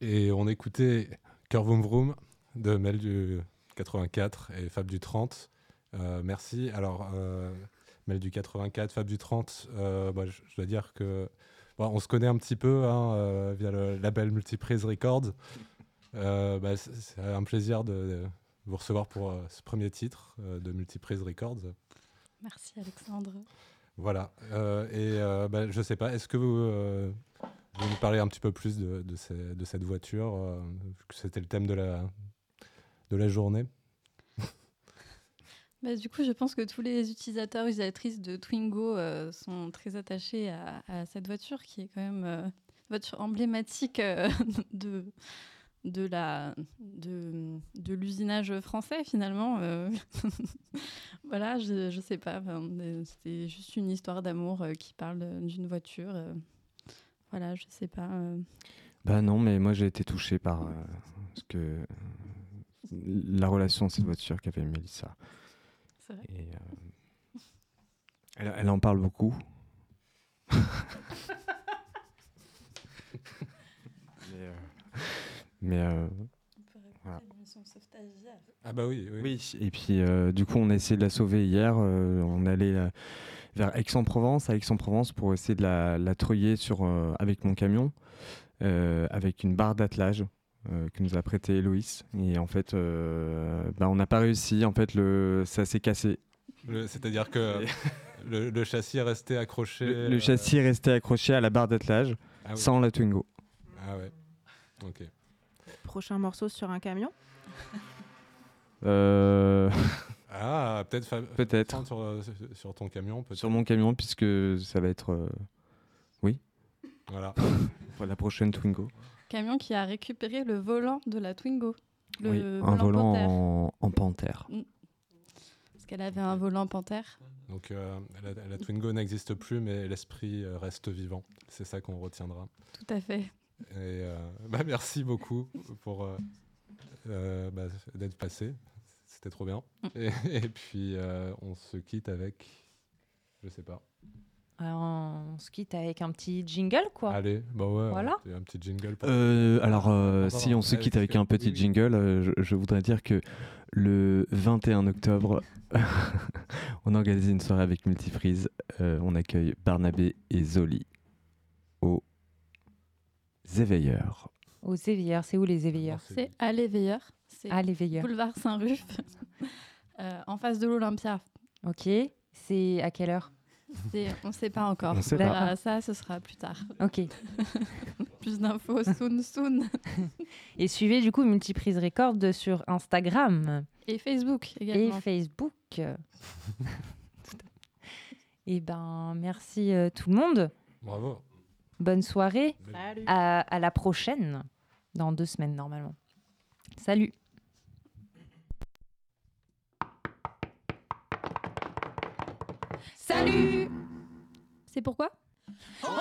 Et on écoutait Cœur Vroom Vroom de Mel du 84 et Fab du 30. Merci. Alors, Mel du 84, Fab du 30, je dois dire que on se connaît un petit peu via le label Multiprise Records. C'est un plaisir de vous recevoir pour ce premier titre de Multiprise Records. Merci Alexandre. Voilà. Je ne sais pas, est-ce que vous nous parler un petit peu plus de cette voiture, vu que c'était le thème de la journée? Du coup, je pense que tous les utilisateurs et utilisatrices de Twingo sont très attachés à cette voiture qui est quand même une voiture emblématique de l'usinage français finalement. Voilà, je sais pas, c'était juste une histoire d'amour qui parle d'une voiture. Voilà, je sais pas. Non, mais moi j'ai été touché par la relation de cette voiture qu'avait Mélissa. C'est vrai. Et, elle en parle beaucoup. mais voilà. Une émission sauvetage. Ah bah oui. Oui, et puis du coup on a essayé de la sauver hier. On allait vers Aix-en-Provence, pour essayer de la treuiller avec mon camion, avec une barre d'attelage que nous a prêté Héloïse. Et en fait, on n'a pas réussi. En fait, ça s'est cassé. C'est-à-dire que le châssis est resté accroché. Le châssis est resté accroché à la barre d'attelage sans la Twingo. Ah ouais. Ok. Prochain morceau sur un camion. Ah, peut-être. Sur ton camion. Sur mon camion, puisque ça va être. Oui. Voilà. Pour la prochaine Twingo. Camion qui a récupéré le volant de la Twingo. Un volant en panthère. Parce qu'elle avait un volant panthère. Donc la Twingo n'existe plus, mais l'esprit reste vivant. C'est ça qu'on retiendra. Tout à fait. Et merci beaucoup pour d'être passé. C'était trop bien. Et puis on se quitte avec, je sais pas. Alors, on se quitte avec un petit jingle, quoi. Allez, voilà. Un petit jingle. Si on se quitte avec un petit jingle, je voudrais dire que le 21 octobre, on organise une soirée avec Multiprise. On accueille Barnabé et Zoli aux Éveilleurs. Aux Éveilleurs, c'est où les Éveilleurs? C'est à l'Éveilleur. C'est à l'Éveilleur. Boulevard Saint-Ruf, en face de l'Olympia. Ok, c'est à quelle heure? On ne sait pas encore. On sait pas. Ça, ce sera plus tard. Ok. Plus d'infos, soon. Et suivez du coup Multiprise Records sur Instagram. Et Facebook également. Et merci tout le monde. Bravo. Bonne soirée. Salut. À la prochaine, dans 2 semaines normalement. Salut. Salut. C'est pourquoi?